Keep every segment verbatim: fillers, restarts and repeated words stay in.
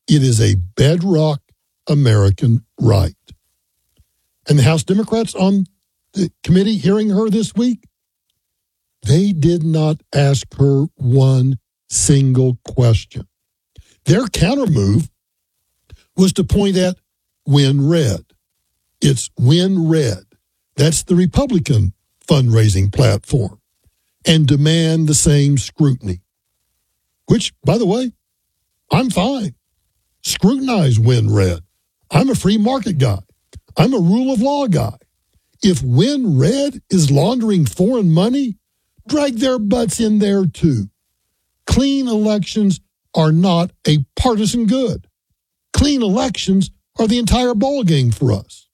It is a bedrock American right. And the House Democrats on the committee hearing her this week, they did not ask her one single question. Their counter move was to point at Win Red. It's Win Red. That's the Republican fundraising platform, and demand the same scrutiny. Which, by the way, I'm fine. Scrutinize Win Red. I'm a free market guy. I'm a rule of law guy. If Win Red is laundering foreign money, drag their butts in there too. Clean elections are not a partisan good. Clean elections are the entire ballgame for us.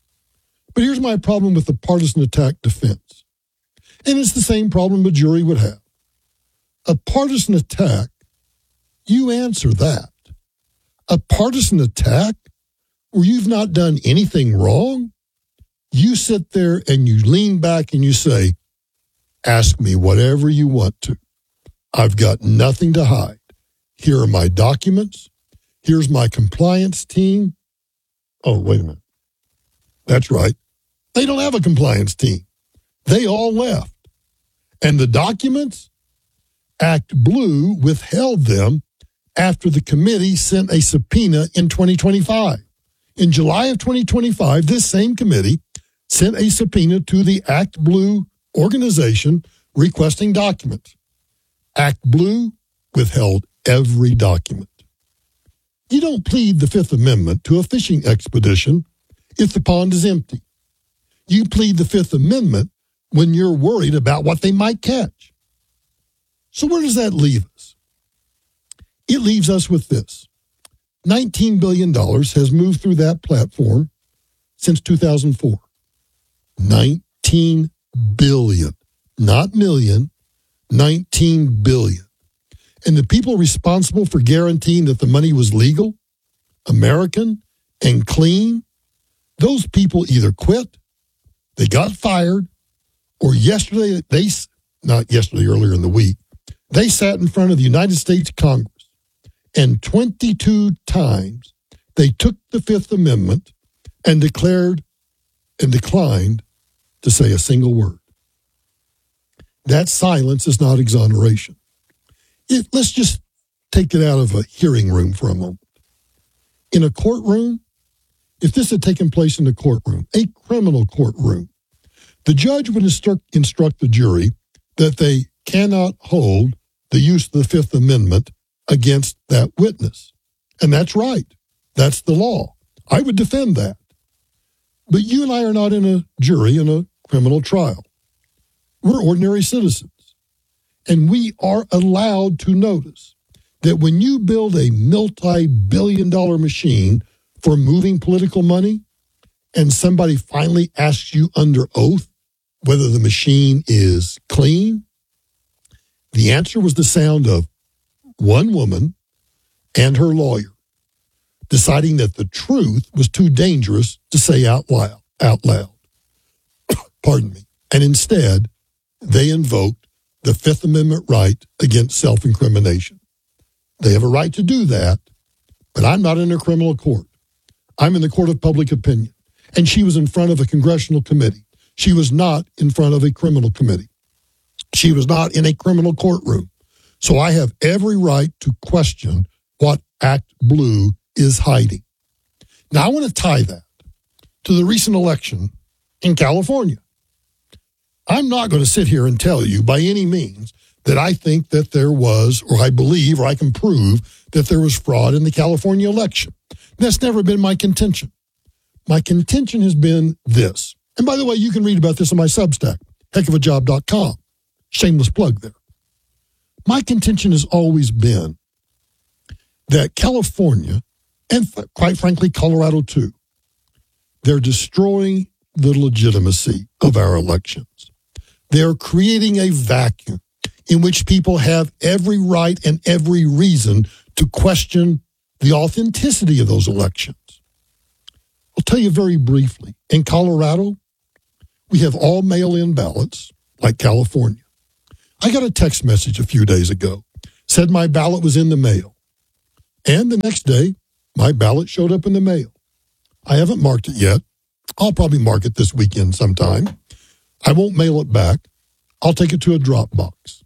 But here's my problem with the partisan attack defense. And it's the same problem a jury would have. A partisan attack, you answer that. A partisan attack where you've not done anything wrong, you sit there and you lean back and you say, ask me whatever you want to. I've got nothing to hide. Here are my documents. Here's my compliance team. Oh, wait a minute. That's right. They don't have a compliance team. They all left. And the documents, Act Blue withheld them after the committee sent a subpoena in twenty twenty-five. In July of twenty twenty-five, this same committee sent a subpoena to the Act Blue organization requesting documents. Act Blue withheld every document. You don't plead the Fifth Amendment to a fishing expedition if the pond is empty. You plead the Fifth Amendment when you're worried about what they might catch. So where does that leave us? It leaves us with this. nineteen billion dollars has moved through that platform since two thousand four. nineteen billion dollars, not million, nineteen billion dollars. And the people responsible for guaranteeing that the money was legal, American, and clean, those people either quit, they got fired, or yesterday, they, not yesterday, earlier in the week, they sat in front of the United States Congress, and twenty-two times they took the Fifth Amendment and declared and declined to say a single word. That silence is not exoneration. It, let's just take it out of a hearing room for a moment. In a courtroom, if this had taken place in a courtroom, a criminal courtroom, the judge would instruct, instruct the jury that they cannot hold the use of the Fifth Amendment against that witness. And that's right. That's the law. I would defend that. But you and I are not in a jury in a criminal trial. We're ordinary citizens. And we are allowed to notice that when you build a multi-billion dollar machine for moving political money, and somebody finally asks you under oath whether the machine is clean, the answer was the sound of one woman and her lawyer deciding that the truth was too dangerous to say out loud. Out loud. Pardon me. And instead, they invoked the Fifth Amendment right against self-incrimination. They have a right to do that, but I'm not in a criminal court. I'm in the court of public opinion. And she was in front of a congressional committee. She was not in front of a criminal committee. She was not in a criminal courtroom. So I have every right to question what Act Blue is hiding. Now I want to tie that to the recent election in California. I'm not going to sit here and tell you by any means that I think that there was, or I believe, or I can prove that there was fraud in the California election. That's never been my contention. My contention has been this. And by the way, you can read about this on my Substack, heck of a job dot com. Shameless plug there. My contention has always been that California, and quite frankly, Colorado too, they're destroying the legitimacy of our elections. They're creating a vacuum in which people have every right and every reason to question the authenticity of those elections. I'll tell you very briefly. In Colorado, we have all mail-in ballots, like California. I got a text message a few days ago, said my ballot was in the mail. And the next day, My ballot showed up in the mail. I haven't marked it yet. I'll probably mark it this weekend sometime. I won't mail it back. I'll take it to a drop box.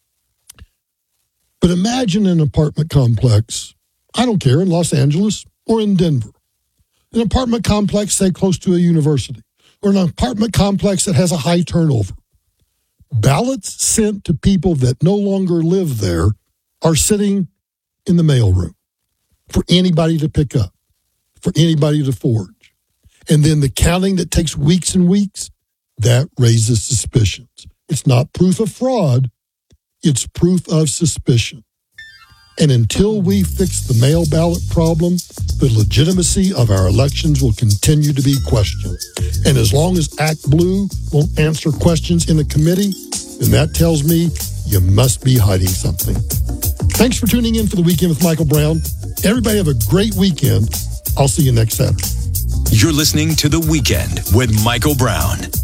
But imagine an apartment complex, I don't care, in Los Angeles or in Denver. An apartment complex, say, close to a university, or an apartment complex that has a high turnover. Ballots sent to people that no longer live there are sitting in the mailroom for anybody to pick up, for anybody to forge. And then the counting that takes weeks and weeks, that raises suspicions. It's not proof of fraud, it's proof of suspicion. And until we fix the mail ballot problem, the legitimacy of our elections will continue to be questioned. And as long as Act Blue won't answer questions in the committee, then that tells me you must be hiding something. Thanks for tuning in for the Weekend with Michael Brown. Everybody have a great weekend. I'll see you next Saturday. You're listening to The Weekend with Michael Brown.